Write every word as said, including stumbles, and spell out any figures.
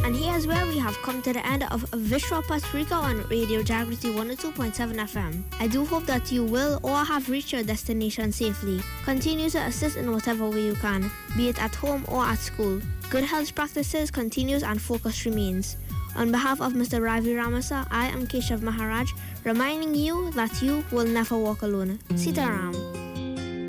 And here's where we have come to the end of Vishwa Patrika on Radio Jagriti one oh two point seven F M. I do hope that you will or have reached your destination safely. Continue to assist in whatever way you can, be it at home or at school. Good health practices continues and focus remains. On behalf of Mister Ravi Ramasa, I am Keshav Maharaj, reminding you that you will never walk alone. Sitaram.